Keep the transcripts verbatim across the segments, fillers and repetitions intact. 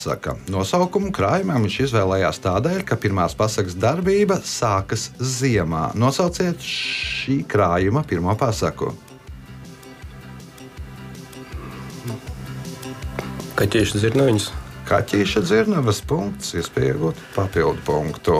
Saka, nosaukumu krājumam viņš izvēlējās tādēļ, ka pirmās pasakas darbība sākas ziemā. Nosauciet šī krājuma pirmo pasaku. Kaķīša dzirnaviņas. Kaķīša dzirnavas punkts, iespēja iegūt papildu punktu.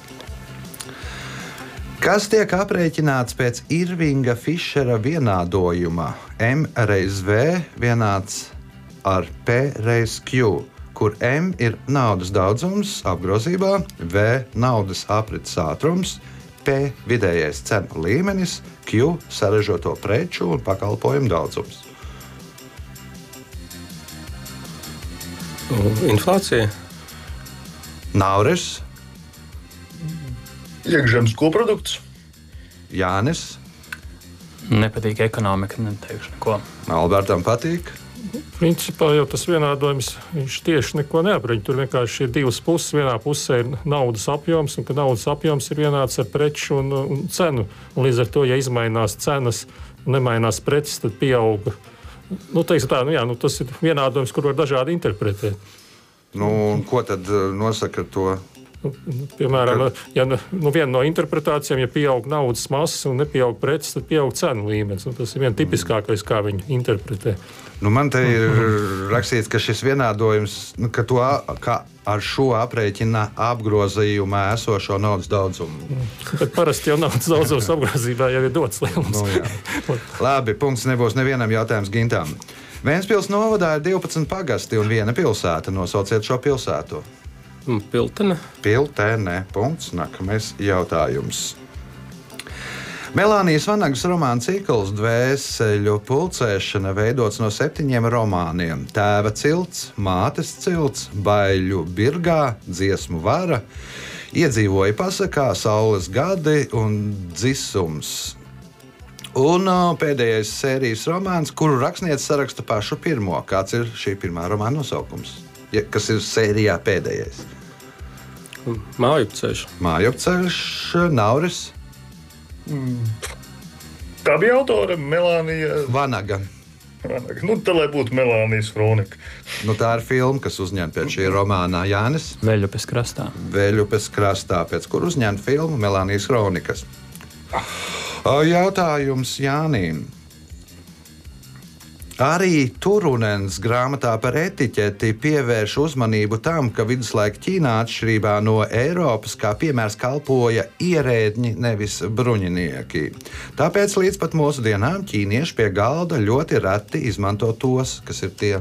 Kas tiek aprēķināts pēc Irvinga Fišera vienādojuma? M reiz V vienāds ar P reiz Q, kur M ir naudas daudzums apgrozībā, V naudas aprits ātrums, P vidējais cenu līmenis, Q saražoto preču un pakalpojumu daudzums. Inflācija. Nauris. Iekšzemes koprodukts. Jānis. Nepatīk ekonomika, neteikšu neko. Albertam patīk. Principā jau tas vienādojums, viņš tieši neko neapreņ. Tur vienkārši ir divas puses. Vienā pusē ir naudas apjoms, un ka naudas apjoms ir vienāds ar preču un, un cenu. Un līdz ar to, ja izmainās cenas un nemainās preces, tad pieauga. Nu, teiksim tā, nu jā, nu, tas ir vienādojums, kur var dažādi interpretēt. Nu, ko tad nosaka to? Nu, piemēram, ja nu, viena no interpretācijām, ja pieaug naudas masa un nepieaug preces, tad pieaug cenu līmenis. Nu, tas ir viens tipiskākais, kā viņi interpretē. Nu, man te ir rakstīts, ka šis vienādojums, nu, ka to ka ar šo aprēķina apgrozījumā esošo naudas daudzumu. Bet parasti jau naudas daudzums apgrozībā jau ir dots lielums. Nu, labi, punkts nebūs nevienam jautājums Gintam. Ventspils novadā ir divpadsmit pagasti un viena pilsēta. Nosauciet šo pilsētu. Piltene. Piltene. Punkts. Nākamais jautājums. Melānijas Vanagas romāna cikls Dvēseļu pulcēšana veidots no septiņiem romāniem. Tēva cilts, mātes cilts, Baiļu birgā, Dziesmu vara, Iedzīvoja pasakā, Saules gadi un Dzisums. Un pēdējais sērijas romāns, kuru rakstniece saraksta pašu pirmo. Kāds ir šī pirmā romāna nosaukums? Ja, kas ir sērijā pēdējais? Mājupceļš. Mājupceļš, Nauris. Mm. Tā bija autore Melānija Vanaga. Vanaga. Nu, tā lai būtu Melānijas kronika. Nu, tā ir filma, kas uzņemta pēc šī romānā. Jānis. Veļupes krastā. Veļupes krastā, pēc kur uzņemta filma Melānijas kronikas. Jautājums Jānim. Arī Turunens grāmatā par etiķeti pievērš uzmanību tam, ka viduslaika Ķīnā atšķirībā no Eiropas kā piemērs kalpoja ierēdņi, nevis bruņinieki. Tāpēc līdz pat mūsu dienām ķīnieši pie galda ļoti reti izmanto tos, kas ir tie.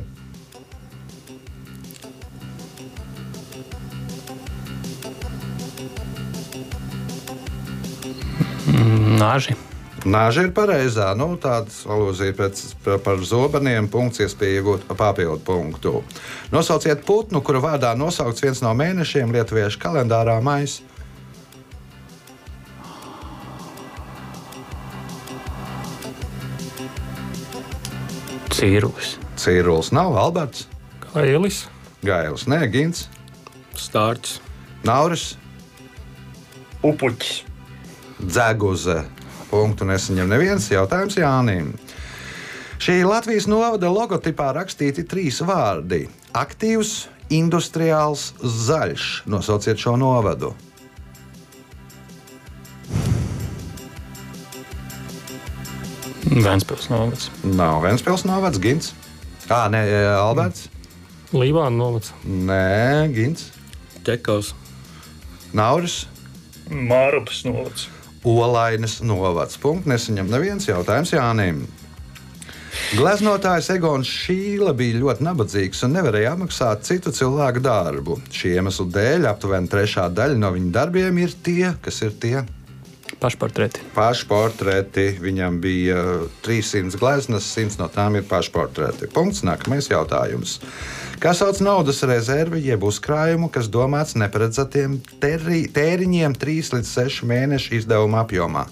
Nāži. Nāža ir pareizā. Nu, tāds alūzija pēc, par zobeniem. Punkts, iespēja iegūt papildu punktu. Nosauciet putnu, kura vārdā nosaukts viens no mēnešiem lietuviešu kalendārā mais. Cīrulis. Cīrulis nav. Alberts. Gailis. Gailis. Nē, Gins. Stārķis. Nauris. Upuķis. Dzeguze. Punktu nesaņem neviens. Jautājums Jānim. Šī Latvijas novada logotipā rakstīti trīs vārdi - aktīvs, industriāls, zaļš. Nosauciet šo novadu. Ventspils novads. Nav Ventspils novads. Gins. Ā, nē, Alberts. Līvāna novads. Nē, Gins. Ķekavs. Nauris. Mārupas novads. Olainas novads. Punkts nesaņem neviens. Jautājums Jānim. Gleznotājs Egons Šīle bija ļoti nabadzīgs un nevarēja apmaksāt citu cilvēku darbu. Šī iemesla dēļ aptuveni trešā daļa no viņa darbiem ir tie, kas ir tie. Pašportreti. Pašportreti. Viņam bija trīs simti gleznas, simts no tām ir pašportreti. Punkts. Nākamais jautājums. Kā sauc naudas rezervi jeb uzkrājumu, kas domāts neparedzētiem teri, tēriņiem trīs līdz sešu mēnešu izdevuma apjomā?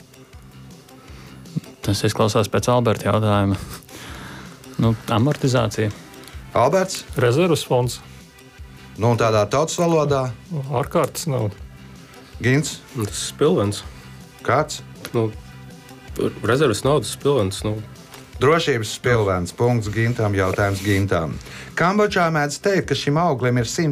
Tas izklausās pēc Alberta jautājuma. Nu, amortizācija. Alberts. Rezervas fonds. Nu, tādā tautas valodā. Ārkārtas nauda. Gins. Tas ir spilvens. Kāds? Nu, rezerves naudas spilvens. Nu, Drošības spilvens punkts Gintam, jautājums Gintam. Kambodžā mēdz teikt, ka šim auglim ir